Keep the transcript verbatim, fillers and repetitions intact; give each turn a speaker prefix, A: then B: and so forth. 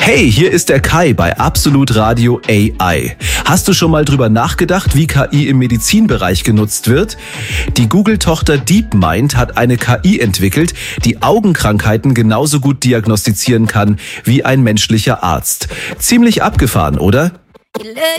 A: Hey, hier ist der Kai bei Absolut Radio A I. Hast du schon mal drüber nachgedacht, wie K I im Medizinbereich genutzt wird? Die Google-Tochter DeepMind hat eine K I entwickelt, die Augenkrankheiten genauso gut diagnostizieren kann wie ein menschlicher Arzt. Ziemlich abgefahren, oder?